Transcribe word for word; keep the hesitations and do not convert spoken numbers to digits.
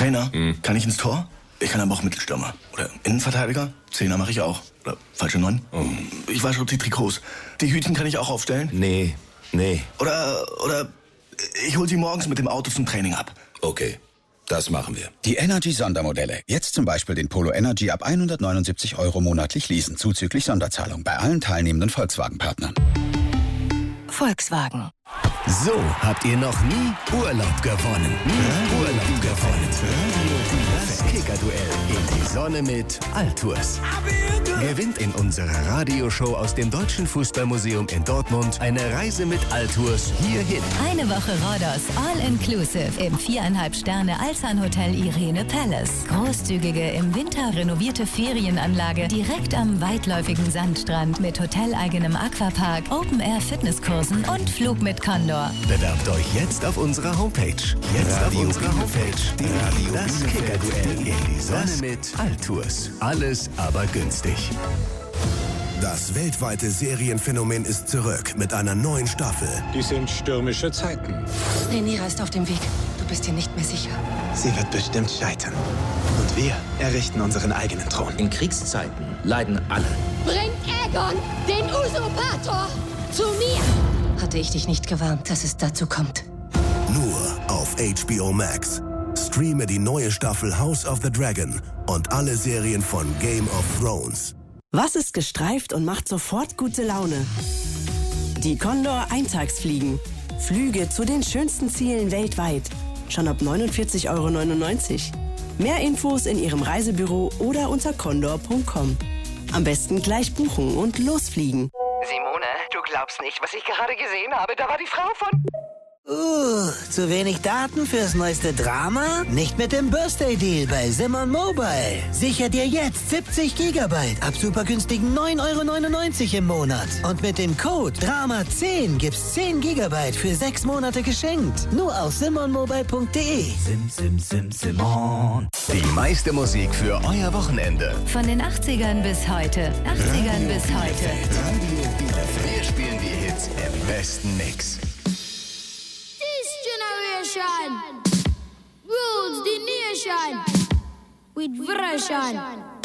Trainer, Hm. kann ich ins Tor? Ich kann aber auch Mittelstürmer. Oder Innenverteidiger? Zehner mache ich auch. Oder falsche Neun? Oh. Ich wasche die Trikots. Die Hütchen kann ich auch aufstellen? Nee, nee. Oder, oder ich hol sie morgens mit dem Auto zum Training ab. Okay, das machen wir. Die Energy-Sondermodelle. Jetzt zum Beispiel den Polo Energy ab hundertneunundsiebzig Euro monatlich leasen, zuzüglich Sonderzahlung bei allen teilnehmenden Volkswagen-Partnern. Volkswagen. So habt ihr noch nie Urlaub gewonnen. Nie Urlaub gewonnen. Das Kicker-Duell in die Sonne mit Altours. Gewinnt in unserer Radioshow aus dem Deutschen Fußballmuseum in Dortmund eine Reise mit Altours hierhin. Eine Woche Rhodos, all-inclusive im viereinhalb Sterne Alsan Hotel Irene Palace. Großzügige, im Winter renovierte Ferienanlage direkt am weitläufigen Sandstrand mit hoteleigenem Aquapark, Open-Air-Fitnesskursen und Flug mit Condor. Bewerbt euch jetzt auf unserer Homepage. Jetzt Radio auf unserer Homepage. Die Radio das Kicker-Duell in die Sonne mit Altours. Alles aber günstig. Das weltweite Serienphänomen ist zurück mit einer neuen Staffel. Die sind stürmische Zeiten. Rhaenyra ist auf dem Weg. Du bist dir nicht mehr sicher. Sie wird bestimmt scheitern. Und wir errichten unseren eigenen Thron. In Kriegszeiten leiden alle. Bring Aegon, den Usurpator, zu mir! Hatte ich dich nicht gewarnt, dass es dazu kommt? Nur auf H B O Max. Streame die neue Staffel House of the Dragon und alle Serien von Game of Thrones. Was ist gestreift und macht sofort gute Laune? Die Condor Eintagsfliegen. Flüge zu den schönsten Zielen weltweit. Schon ab neunundvierzig Euro neunundneunzig. Mehr Infos in Ihrem Reisebüro oder unter condor punkt com. Am besten gleich buchen und losfliegen. Simone, du glaubst nicht, was ich gerade gesehen habe. Da war die Frau von... Uh, zu wenig Daten fürs neueste Drama? Nicht mit dem Birthday Deal bei Simon Mobile. Sicher dir jetzt siebzig Gigabyte ab super günstigen neun Euro neunundneunzig im Monat. Und mit dem Code Drama zehn gibt's zehn Gigabyte für sechs Monate geschenkt. Nur auf simon mobile punkt de. Sim, sim, sim, Simon. Die meiste Musik für euer Wochenende. Von den achtzigern bis heute. achtzigern bis heute. Wir spielen die Hits im besten Mix. Rules the nation with version.